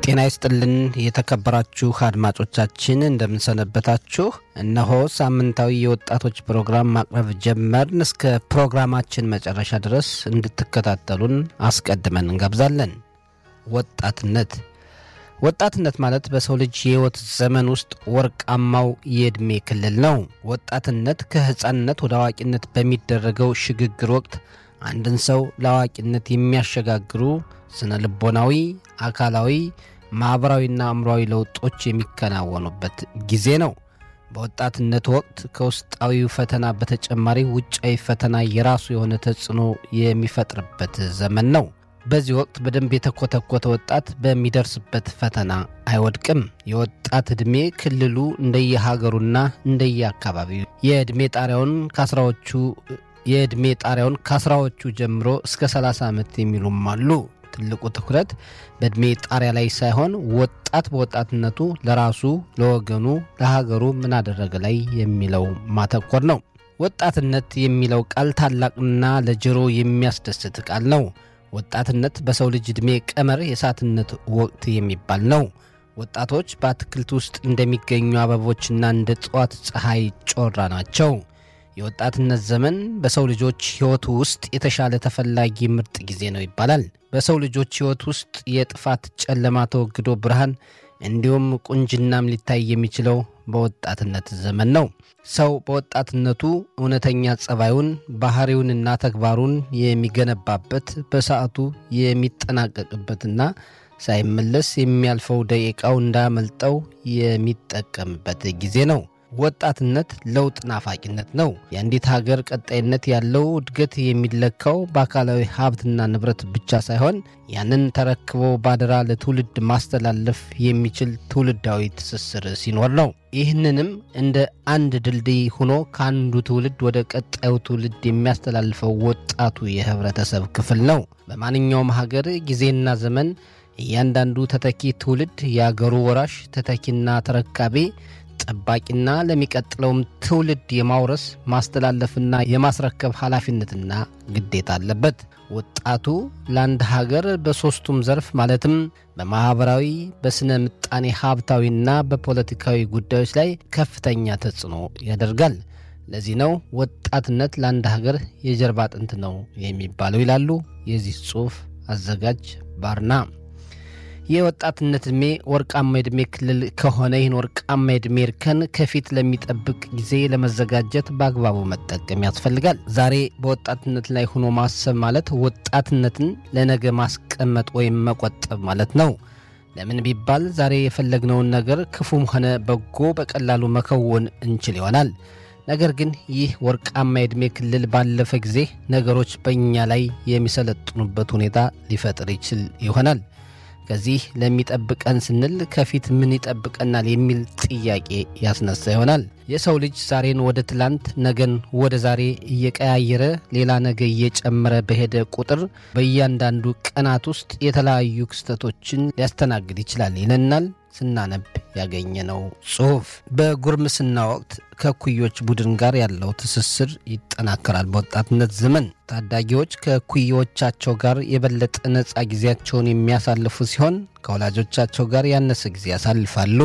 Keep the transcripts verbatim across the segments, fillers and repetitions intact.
ጤና ይስጥልን የተከበራችሁ አድማጮቻችን እንደምንሰነበታችሁ እነሆ ሳምንታዊ የወጣቶች ፕሮግራም ማቅረብ ጀመርን እስከ ፕሮግራማችን መጨረሻ ድረስ እንድትከታተሉን አስቀድመን እንጋብዛለን። ወጣትነት ወጣትነት ማለት በሰው ልጅ የህይወት ዘመን ውስጥ ወርቃማው የእድሜ ክልል ነው። ወጣትነት ከህፃንነት ወደ አዋቂነት በሚደረገው ሽግግር ወቅት አንድን ሰው ለአዋቂነት የሚያሸጋግሩ ስነ ልቦናዊ፣ አካላዊ፣ ማህበራዊና አእምሮአዊ ለውጦች የሚከናወኑበት ጊዜ ነው። በወጣትነት ወቅት ከውስጣዊ ፈተና በተጨማሪ ውጫዊ ፈተና የራሱ የሆነ ተጽዕኖ የሚፈጥርበት ዘመን ነው። በዚህ ወቅት በደንብ የተኮተኮተ ወጣት በሚደርስበት ፈተና አይወድቅም። የወጣት ዕድሜ ክልሉ እንደየሀገሩና እንደየአካባቢው የዕድሜ ጣሪያውን ከአስራዎቹ የዕድሜ ጣሪያውን ከአስራዎቹ ጀምሮ እስከ ሰላሳ ዓመት የሚሉም አሉ። ትልቁ ትኩረት በዕድሜ ጣሪያ ላይ ሳይሆን ወጣት በወጣትነቱ ለራሱ፣ ለወገኑ፣ ለሀገሩ ምን አደረገ ላይ የሚለው ማተኮር ነው። ወጣትነት የሚለው ቃል ታላቅና ለጆሮ የሚያስደስት ቃል ነው። ወጣትነት በሰው ልጅ ዕድሜ ቀመር የሳትነት ወቅት የሚባል ነው። ወጣቶች በአትክልት ውስጥ እንደሚገኙ አበቦችና እንደ ጠዋት ፀሐይ ጮራ ናቸው። የወጣትነት ዘመን በሰው ልጆች ሕይወት ውስጥ የተሻለ ተፈላጊ ምርጥ ጊዜ ነው ይባላል። በሰው ልጆች ሕይወት ውስጥ የጥፋት ጨለማ ተወግዶ ብርሃን እንዲሁም ቁንጅናም ሊታይ የሚችለው በወጣትነት ዘመን ነው። ሰው በወጣትነቱ እውነተኛ ጸባዩን፣ ባህሪውንና ተግባሩን የሚገነባበት በሰዓቱ የሚጠናቀቅበትና ሳይመለስ የሚያልፈው ደቂቃው እንዳመልጠው የሚጠቀምበት ጊዜ ነው። ወጣትነት ለውጥ ናፋቂነት ነው። የአንዲት ሀገር ቀጣይነት ያለው እድገት የሚለካው በአካላዊ ሀብትና ንብረት ብቻ ሳይሆን ያንን ተረክቦ ባደራ ለትውልድ ማስተላለፍ የሚችል ትውልዳዊ ትስስር ሲኖር ነው። ይህንንም እንደ አንድ ድልድይ ሆኖ ከአንዱ ትውልድ ወደ ቀጣዩ ትውልድ የሚያስተላልፈው ወጣቱ የህብረተሰብ ክፍል ነው። በማንኛውም ሀገር ጊዜና ዘመን እያንዳንዱ ተተኪ ትውልድ የአገሩ ወራሽ ተተኪና ተረካቢ ጠባቂና ለሚቀጥለውም ትውልድ የማውረስ ማስተላለፍና የማስረከብ ኃላፊነትና ግዴታ አለበት። ወጣቱ ለአንድ ሀገር በሶስቱም ዘርፍ ማለትም በማህበራዊ፣ በስነ ምጣኔ ሀብታዊና በፖለቲካዊ ጉዳዮች ላይ ከፍተኛ ተጽዕኖ ያደርጋል። ለዚህ ነው ወጣትነት ለአንድ ሀገር የጀርባ አጥንት ነው የሚባለው ይላሉ የዚህ ጽሑፍ አዘጋጅ ባርና። የወጣትነት ዕድሜ ወርቃማ ዕድሜ ክልል ከሆነ ይህን ወርቃማ ዕድሜ እርከን ከፊት ለሚጠብቅ ጊዜ ለመዘጋጀት በአግባቡ መጠቀም ያስፈልጋል። ዛሬ በወጣትነት ላይ ሆኖ ማሰብ ማለት ወጣትነትን ለነገ ማስቀመጥ ወይም መቆጠብ ማለት ነው። ለምን ቢባል ዛሬ የፈለግነውን ነገር ክፉም ሆነ በጎ በቀላሉ መከወን እንችል ይሆናል። ነገር ግን ይህ ወርቃማ ዕድሜ ክልል ባለፈ ጊዜ ነገሮች በእኛ ላይ የሚሰለጥኑበት ሁኔታ ሊፈጥር ይችል ይሆናል። ከዚህ ለሚጠብቀን ስንል ከፊት ምን ይጠብቀናል የሚል ጥያቄ ያስነሳ ይሆናል። የሰው ልጅ ዛሬን ወደ ትላንት፣ ነገን ወደ ዛሬ እየቀያየረ ሌላ ነገ እየጨመረ በሄደ ቁጥር በእያንዳንዱ ቀናት ውስጥ የተለያዩ ክስተቶችን ሊያስተናግድ ይችላል ይለናል ስናነብ ያገኘነው ጽሑፍ። በጉርምስና ወቅት ከኩዮች ቡድን ጋር ያለው ትስስር ይጠናከራል። በወጣትነት ዘመን ታዳጊዎች ከኩዮቻቸው ጋር የበለጠ ነፃ ጊዜያቸውን የሚያሳልፉ ሲሆን ከወላጆቻቸው ጋር ያነሰ ጊዜ ያሳልፋሉ።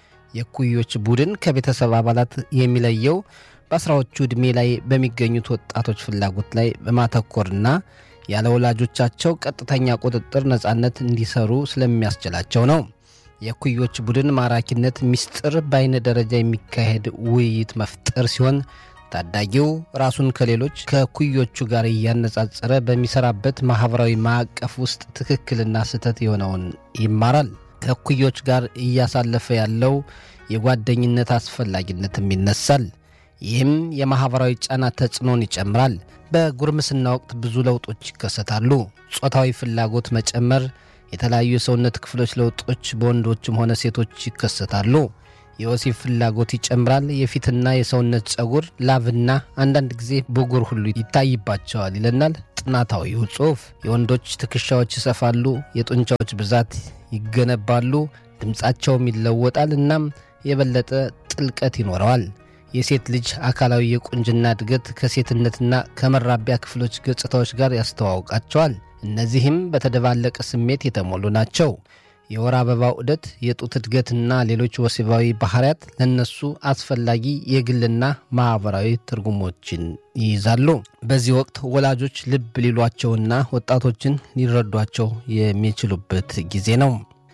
የኩዮች ቡድን ከቤተሰብ አባላት የሚለየው በአስራዎቹ ዕድሜ ላይ በሚገኙት ወጣቶች ፍላጎት ላይ በማተኮርና ያለ ወላጆቻቸው ቀጥተኛ ቁጥጥር ነፃነት እንዲሰሩ ስለሚያስችላቸው ነው። የኩዮች ቡድን ማራኪነት ሚስጥር በአይነ ደረጃ የሚካሄድ ውይይት መፍጠር ሲሆን ታዳጊው ራሱን ከሌሎች ከኩዮቹ ጋር እያነጻጸረ በሚሰራበት ማህበራዊ ማዕቀፍ ውስጥ ትክክልና ስህተት የሆነውን ይማራል። ከኩዮች ጋር እያሳለፈ ያለው የጓደኝነት አስፈላጊነትም ይነሳል። ይህም የማህበራዊ ጫና ተጽዕኖን ይጨምራል። በጉርምስና ወቅት ብዙ ለውጦች ይከሰታሉ። ጾታዊ ፍላጎት መጨመር፣ የተለያዩ የሰውነት ክፍሎች ለውጦች በወንዶችም ሆነ ሴቶች ይከሰታሉ። የወሲብ ፍላጎት ይጨምራል። የፊትና የሰውነት ጸጉር፣ ላብና አንዳንድ ጊዜ ብጉር ሁሉ ይታይባቸዋል ይለናል ጥናታዊው ጽሑፍ። የወንዶች ትከሻዎች ይሰፋሉ፣ የጡንቻዎች ብዛት ይገነባሉ፣ ድምጻቸውም ይለወጣል፣ እናም የበለጠ ጥልቀት ይኖረዋል። የሴት ልጅ አካላዊ የቁንጅና እድገት ከሴትነትና ከመራቢያ ክፍሎች ገጽታዎች ጋር ያስተዋውቃቸዋል። እነዚህም በተደባለቀ ስሜት የተሞሉ ናቸው። የወር አበባው ዑደት፣ የጡት እድገትና ሌሎች ወሲባዊ ባህሪያት ለነሱ አስፈላጊ የግልና ማህበራዊ ትርጉሞችን ይይዛሉ። በዚህ ወቅት ወላጆች ልብ ሊሏቸውና ወጣቶችን ሊረዷቸው የሚችሉበት ጊዜ ነው።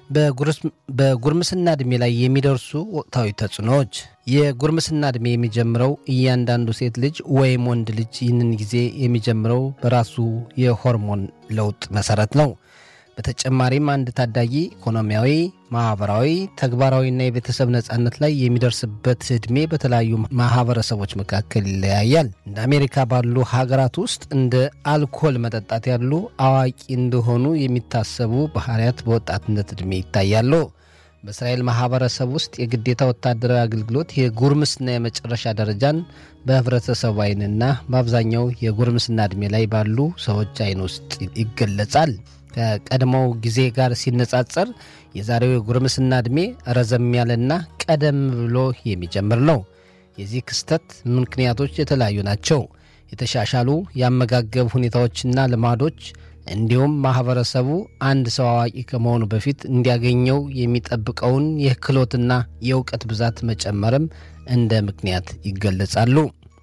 በጉርምስና ዕድሜ ላይ የሚደርሱ ወቅታዊ ተጽዕኖዎች። የጉርምስና ዕድሜ የሚጀምረው እያንዳንዱ ሴት ልጅ ወይም ወንድ ልጅ ይህንን ጊዜ የሚጀምረው በራሱ የሆርሞን ለውጥ መሰረት ነው። በተጨማሪም አንድ ታዳጊ ኢኮኖሚያዊ፣ ማህበራዊ፣ ተግባራዊና የቤተሰብ ነጻነት ላይ የሚደርስበት ዕድሜ በተለያዩ ማህበረሰቦች መካከል ይለያያል። እንደ አሜሪካ ባሉ ሀገራት ውስጥ እንደ አልኮል መጠጣት ያሉ አዋቂ እንደሆኑ የሚታሰቡ ባህሪያት በወጣትነት ዕድሜ ይታያሉ። በእስራኤል ማህበረሰብ ውስጥ የግዴታ ወታደራዊ አገልግሎት የጉርምስና የመጨረሻ ደረጃን በህብረተሰቡ ዓይንና በአብዛኛው የጉርምስና ዕድሜ ላይ ባሉ ሰዎች ዓይን ውስጥ ይገለጻል። ከቀድሞው ጊዜ ጋር ሲነጻጸር የዛሬው የጉርምስና ዕድሜ ረዘም ያለና ቀደም ብሎ የሚጀምር ነው። የዚህ ክስተት ምክንያቶች የተለያዩ ናቸው። የተሻሻሉ የአመጋገብ ሁኔታዎችና ልማዶች እንዲሁም ማህበረሰቡ አንድ ሰው አዋቂ ከመሆኑ በፊት እንዲያገኘው የሚጠብቀውን የክህሎትና የእውቀት ብዛት መጨመርም እንደ ምክንያት ይገለጻሉ።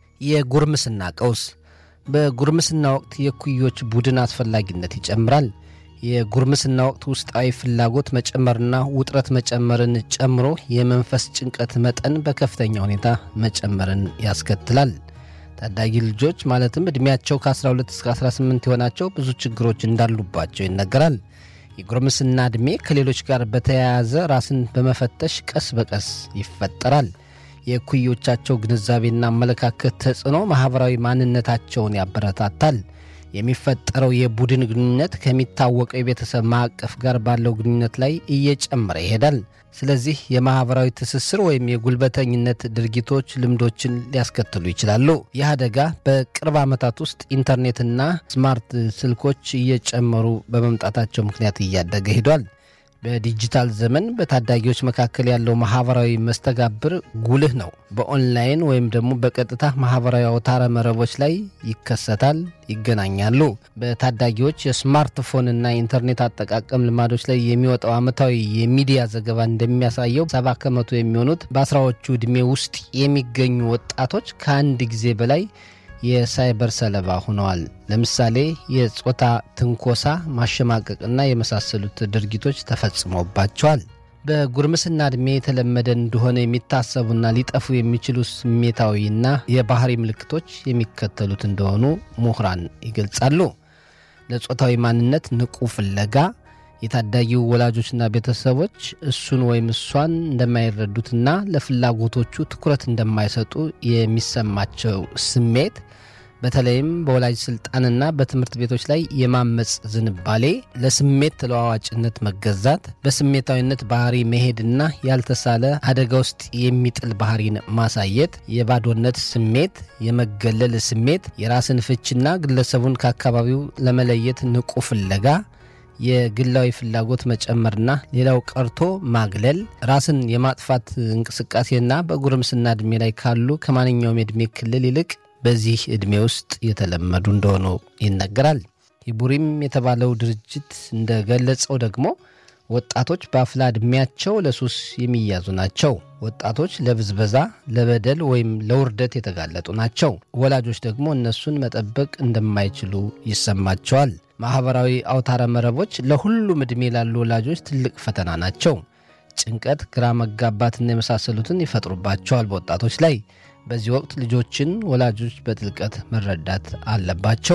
የጉርምስና ቀውስ። በጉርምስና ወቅት የኩዮች ቡድን አስፈላጊነት ይጨምራል። የጉርምስና ወቅት ውስጣዊ ፍላጎት መጨመርና ውጥረት መጨመርን ጨምሮ የመንፈስ ጭንቀት መጠን በከፍተኛ ሁኔታ መጨመርን ያስከትላል። ታዳጊ ልጆች ማለትም ዕድሜያቸው ከአስራ ሁለት እስከ አስራ ስምንት የሆናቸው ብዙ ችግሮች እንዳሉባቸው ይነገራል። የጉርምስና ዕድሜ ከሌሎች ጋር በተያያዘ ራስን በመፈተሽ ቀስ በቀስ ይፈጠራል። የኩዮቻቸው ግንዛቤና አመለካከት ተጽዕኖ ማህበራዊ ማንነታቸውን ያበረታታል። የሚፈጠረው የቡድን ግንኙነት ከሚታወቀው የቤተሰብ ማዕቀፍ ጋር ባለው ግንኙነት ላይ እየጨመረ ይሄዳል። ስለዚህ የማህበራዊ ትስስር ወይም የጉልበተኝነት ድርጊቶች ልምዶችን ሊያስከትሉ ይችላሉ። ይህ አደጋ በቅርብ ዓመታት ውስጥ ኢንተርኔትና ስማርት ስልኮች እየጨመሩ በመምጣታቸው ምክንያት እያደገ ሄዷል። በዲጂታል ዘመን በታዳጊዎች መካከል ያለው ማህበራዊ መስተጋብር ጉልህ ነው። በኦንላይን ወይም ደግሞ በቀጥታ ማህበራዊ አውታረ መረቦች ላይ ይከሰታል፣ ይገናኛሉ። በታዳጊዎች የስማርትፎንና ኢንተርኔት አጠቃቀም ልማዶች ላይ የሚወጣው ዓመታዊ የሚዲያ ዘገባ እንደሚያሳየው ሰባ ከመቶ የሚሆኑት በአስራዎቹ ዕድሜ ውስጥ የሚገኙ ወጣቶች ከአንድ ጊዜ በላይ የሳይበር ሰለባ ሆነዋል። ለምሳሌ የጾታ ትንኮሳ፣ ማሸማቀቅና የመሳሰሉት ድርጊቶች ተፈጽሞባቸዋል። በጉርምስና ዕድሜ የተለመደ እንደሆነ የሚታሰቡና ሊጠፉ የሚችሉ ስሜታዊና የባህሪ ምልክቶች የሚከተሉት እንደሆኑ ምሁራን ይገልጻሉ። ለጾታዊ ማንነት ንቁ ፍለጋ፣ የታዳጊው ወላጆችና ቤተሰቦች እሱን ወይም እሷን እንደማይረዱትና ለፍላጎቶቹ ትኩረት እንደማይሰጡ የሚሰማቸው ስሜት፣ በተለይም በወላጅ ስልጣንና በትምህርት ቤቶች ላይ የማመጽ ዝንባሌ፣ ለስሜት ተለዋዋጭነት መገዛት፣ በስሜታዊነት ባህሪ መሄድና ያልተሳለ አደጋ ውስጥ የሚጥል ባህሪን ማሳየት፣ የባዶነት ስሜት፣ የመገለል ስሜት፣ የራስን ፍችና ግለሰቡን ከአካባቢው ለመለየት ንቁ ፍለጋ፣ የግላዊ ፍላጎት መጨመርና ሌላው ቀርቶ ማግለል፣ ራስን የማጥፋት እንቅስቃሴና በጉርምስና ዕድሜ ላይ ካሉ ከማንኛውም የዕድሜ ክልል ይልቅ በዚህ ዕድሜ ውስጥ የተለመዱ እንደሆኑ ይነገራል። ሂቡሪም የተባለው ድርጅት እንደገለጸው ደግሞ ወጣቶች በአፍላ ዕድሜያቸው ለሱስ የሚያዙ ናቸው። ወጣቶች ለብዝበዛ፣ ለበደል ወይም ለውርደት የተጋለጡ ናቸው። ወላጆች ደግሞ እነሱን መጠበቅ እንደማይችሉ ይሰማቸዋል። ማህበራዊ አውታረ መረቦች ለሁሉም ዕድሜ ላሉ ወላጆች ትልቅ ፈተና ናቸው። ጭንቀት፣ ግራ መጋባትና የመሳሰሉትን ይፈጥሩባቸዋል በወጣቶች ላይ። በዚህ ወቅት ልጆችን ወላጆች በጥልቀት መረዳት አለባቸው።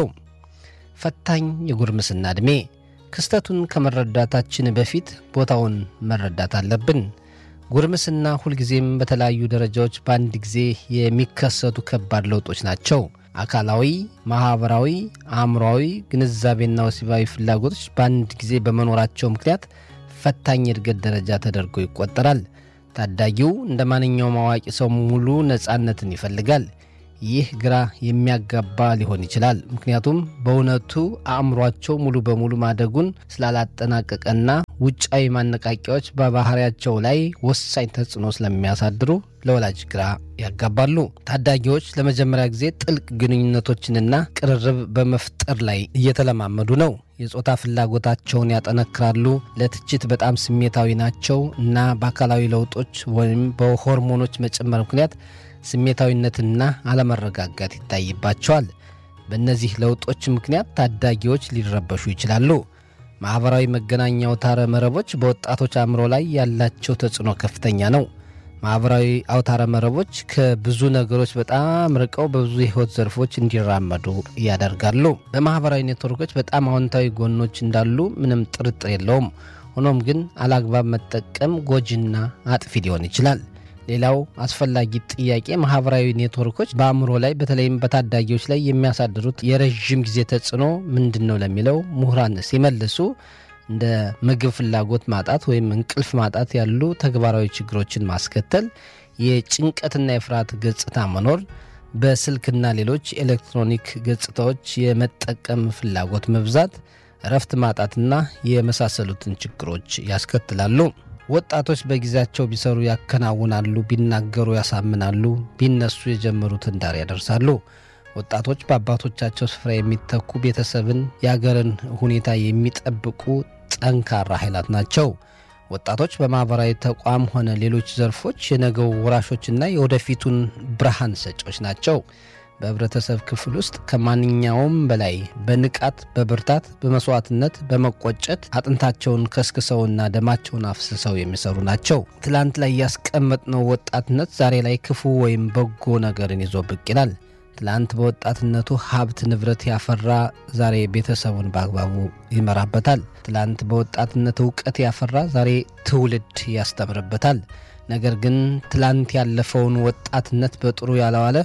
ፈታኝ የጉርምስና ዕድሜ። ክስተቱን ከመረዳታችን በፊት ቦታውን መረዳት አለብን። ጉርምስና ሁልጊዜም በተለያዩ ደረጃዎች በአንድ ጊዜ የሚከሰቱ ከባድ ለውጦች ናቸው። አካላዊ፣ ማህበራዊ፣ አእምሯዊ፣ ግንዛቤና ወሲባዊ ፍላጎቶች በአንድ ጊዜ በመኖራቸው ምክንያት ፈታኝ የእድገት ደረጃ ተደርጎ ይቆጠራል። ታዳጊው እንደ ማንኛውም አዋቂ ሰው ሙሉ ነጻነትን ይፈልጋል። ይህ ግራ የሚያጋባ ሊሆን ይችላል። ምክንያቱም በእውነቱ አእምሯቸው ሙሉ በሙሉ ማደጉን ስላላጠናቀቀና ውጫዊ ማነቃቂያዎች በባህሪያቸው ላይ ወሳኝ ተጽዕኖ ስለሚያሳድሩ ለወላጅ ግራ ያጋባሉ። ታዳጊዎች ለመጀመሪያ ጊዜ ጥልቅ ግንኙነቶችንና ቅርርብ በመፍጠር ላይ እየተለማመዱ ነው። የጾታ ፍላጎታቸውን ያጠነክራሉ። ለትችት በጣም ስሜታዊ ናቸው እና በአካላዊ ለውጦች ወይም በሆርሞኖች መጨመር ምክንያት ስሜታዊነትና አለመረጋጋት ይታይባቸዋል። በእነዚህ ለውጦች ምክንያት ታዳጊዎች ሊረበሹ ይችላሉ። ማህበራዊ መገናኛ አውታረ መረቦች በወጣቶች አእምሮ ላይ ያላቸው ተጽዕኖ ከፍተኛ ነው። ማህበራዊ አውታረ መረቦች ከብዙ ነገሮች በጣም ርቀው በብዙ የህይወት ዘርፎች እንዲራመዱ ያደርጋሉ። በማህበራዊ ኔትወርኮች በጣም አዎንታዊ ጎኖች እንዳሉ ምንም ጥርጥር የለውም። ሆኖም ግን አላግባብ መጠቀም ጎጂና አጥፊ ሊሆን ይችላል። ሌላው አስፈላጊ ጥያቄ ማህበራዊ ኔትወርኮች በአእምሮ ላይ በተለይም በታዳጊዎች ላይ የሚያሳድሩት የረጅም ጊዜ ተጽዕኖ ምንድነው ለሚለው ምሁራን ሲመልሱ እንደ ምግብ ፍላጎት ማጣት ወይም እንቅልፍ ማጣት ያሉ ተግባራዊ ችግሮችን ማስከተል፣ የጭንቀትና የፍርሃት ገጽታ መኖር፣ በስልክና ሌሎች ኤሌክትሮኒክ ገጽታዎች የመጠቀም ፍላጎት መብዛት፣ እረፍት ማጣትና የመሳሰሉትን ችግሮች ያስከትላሉ። ወጣቶች በጊዜያቸው ቢሰሩ ያከናውናሉ፣ ቢናገሩ ያሳምናሉ፣ ቢነሱ የጀመሩትን ዳር ያደርሳሉ። ወጣቶች በአባቶቻቸው ስፍራ የሚተኩ ቤተሰብን፣ የአገርን ሁኔታ የሚጠብቁ ጠንካራ ኃይላት ናቸው። ወጣቶች በማህበራዊ ተቋም ሆነ ሌሎች ዘርፎች የነገው ወራሾችና የወደፊቱን ብርሃን ሰጪዎች ናቸው። በህብረተሰብ ክፍል ውስጥ ከማንኛውም በላይ በንቃት፣ በብርታት፣ በመስዋዕትነት፣ በመቆጨት አጥንታቸውን ከስክሰውና ደማቸውን አፍስሰው የሚሰሩ ናቸው። ትላንት ላይ ያስቀመጥነው ወጣትነት ዛሬ ላይ ክፉ ወይም በጎ ነገርን ይዞ ብቅ ይላል። ትላንት በወጣትነቱ ሀብት ንብረት ያፈራ ዛሬ ቤተሰቡን በአግባቡ ይመራበታል። ትላንት በወጣትነት ዕውቀት ያፈራ ዛሬ ትውልድ ያስተምርበታል። ነገር ግን ትላንት ያለፈውን ወጣትነት በጥሩ ያለዋለ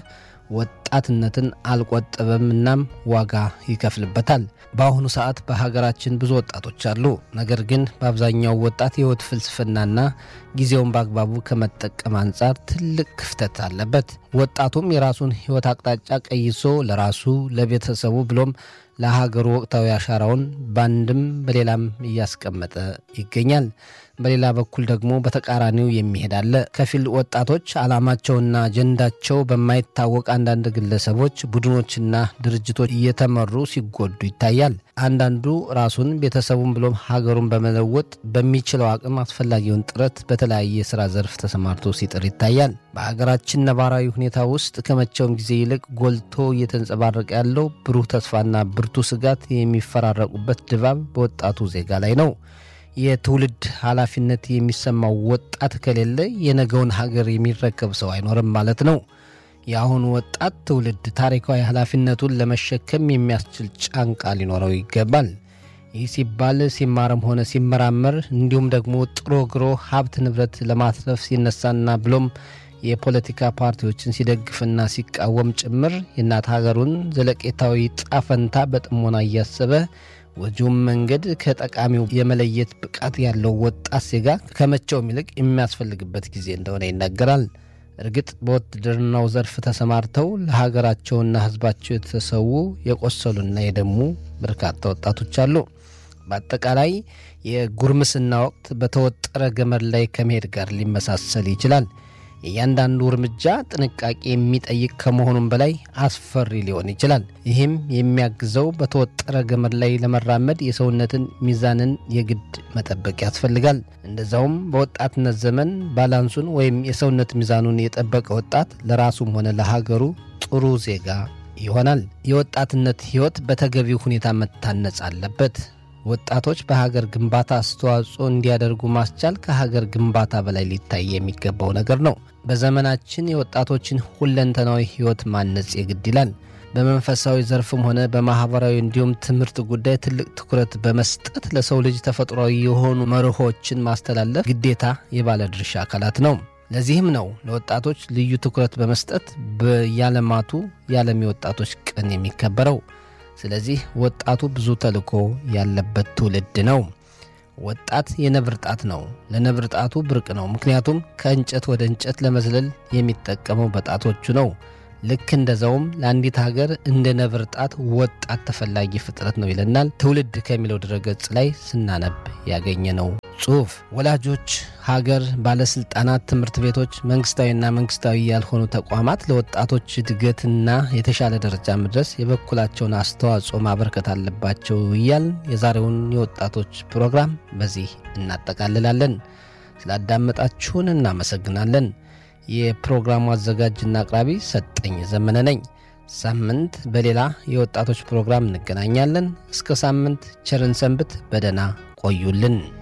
ወጣትነትን አልቆጠበም፣ እናም ዋጋ ይከፍልበታል። በአሁኑ ሰዓት በሀገራችን ብዙ ወጣቶች አሉ። ነገር ግን በአብዛኛው ወጣት የህይወት ፍልስፍናና ጊዜውን በአግባቡ ከመጠቀም አንጻር ትልቅ ክፍተት አለበት። ወጣቱም የራሱን ህይወት አቅጣጫ ቀይሶ ለራሱ፣ ለቤተሰቡ ብሎም ለሀገሩ ወቅታዊ አሻራውን ባንድም በሌላም እያስቀመጠ ይገኛል። በሌላ በኩል ደግሞ በተቃራኒው የሚሄድ አለ። ከፊል ወጣቶች ዓላማቸውና አጀንዳቸው በማይታወቅ አንዳንድ ግለሰቦች፣ ቡድኖችና ድርጅቶች እየተመሩ ሲጎዱ ይታያል። አንዳንዱ ራሱን፣ ቤተሰቡን ብሎም ሀገሩን በመለወጥ በሚችለው አቅም አስፈላጊውን ጥረት በተለያየ የሥራ ዘርፍ ተሰማርቶ ሲጥር ይታያል። በሀገራችን ነባራዊ ሁኔታ ውስጥ ከመቼውም ጊዜ ይልቅ ጎልቶ እየተንጸባረቀ ያለው ብሩህ ተስፋና ብርቱ ስጋት የሚፈራረቁበት ድባብ በወጣቱ ዜጋ ላይ ነው። የትውልድ ኃላፊነት የሚሰማው ወጣት ከሌለ የነገውን ሀገር የሚረከብ ሰው አይኖርም ማለት ነው። የአሁኑ ወጣት ትውልድ ታሪካዊ ኃላፊነቱን ለመሸከም የሚያስችል ጫንቃ ሊኖረው ይገባል። ይህ ሲባል ሲማርም ሆነ ሲመራመር እንዲሁም ደግሞ ጥሮ ግሮ ሀብት ንብረት ለማትረፍ ሲነሳና ብሎም የፖለቲካ ፓርቲዎችን ሲደግፍና ሲቃወም ጭምር የእናት ሀገሩን ዘለቄታዊ ጣፈንታ በጥሞና እያሰበ ወጁም መንገድ ከጠቃሚው የመለየት ብቃት ያለው ወጣት ዜጋ ከመቼውም ይልቅ የሚያስፈልግበት ጊዜ እንደሆነ ይነገራል። እርግጥ በውትድርናው ዘርፍ ተሰማርተው ለሀገራቸውና ሕዝባቸው የተሰዉ የቆሰሉና የደሙ በርካታ ወጣቶች አሉ። በአጠቃላይ የጉርምስና ወቅት በተወጠረ ገመድ ላይ ከመሄድ ጋር ሊመሳሰል ይችላል። የእያንዳንዱ እርምጃ ጥንቃቄ የሚጠይቅ ከመሆኑም በላይ አስፈሪ ሊሆን ይችላል። ይህም የሚያግዘው በተወጠረ ገመድ ላይ ለመራመድ የሰውነትን ሚዛንን የግድ መጠበቅ ያስፈልጋል። እንደዛውም በወጣትነት ዘመን ባላንሱን ወይም የሰውነት ሚዛኑን የጠበቀ ወጣት ለራሱም ሆነ ለሀገሩ ጥሩ ዜጋ ይሆናል። የወጣትነት ሕይወት በተገቢው ሁኔታ መታነጽ አለበት። ወጣቶች በሀገር ግንባታ አስተዋጽኦ እንዲያደርጉ ማስቻል ከሀገር ግንባታ በላይ ሊታይ የሚገባው ነገር ነው። በዘመናችን የወጣቶችን ሁለንተናዊ ሕይወት ማነጽ የግድ ይላል። በመንፈሳዊ ዘርፍም ሆነ በማህበራዊ እንዲሁም ትምህርት ጉዳይ ትልቅ ትኩረት በመስጠት ለሰው ልጅ ተፈጥሯዊ የሆኑ መርሆችን ማስተላለፍ ግዴታ የባለድርሻ አካላት ነው። ለዚህም ነው ለወጣቶች ልዩ ትኩረት በመስጠት በየዓለማቱ የዓለም የወጣቶች ቀን የሚከበረው። ስለዚህ ወጣቱ ብዙ ተልእኮ ያለበት ትውልድ ነው። ወጣት የነብር ጣት ነው። ለነብር ጣቱ ብርቅ ነው። ምክንያቱም ከእንጨት ወደ እንጨት ለመዝለል የሚጠቀመው በጣቶቹ ነው። ልክ እንደዛውም ለአንዲት ሀገር እንደ ነብር ጣት ወጣት ተፈላጊ ፍጥረት ነው ይለናል ትውልድ ከሚለው ድረገጽ ላይ ስናነብ ያገኘነው ጽሑፍ። ወላጆች፣ ሀገር፣ ባለስልጣናት፣ ትምህርት ቤቶች፣ መንግስታዊና መንግስታዊ ያልሆኑ ተቋማት ለወጣቶች እድገትና የተሻለ ደረጃ መድረስ የበኩላቸውን አስተዋጽኦ ማበርከት አለባቸው እያል የዛሬውን የወጣቶች ፕሮግራም በዚህ እናጠቃልላለን። ስላዳመጣችሁን እናመሰግናለን። የፕሮግራሙ አዘጋጅና አቅራቢ ሰጠኝ ዘመነ ነኝ። ሳምንት በሌላ የወጣቶች ፕሮግራም እንገናኛለን። እስከ ሳምንት ቸርን ሰንብት። በደህና ቆዩልን።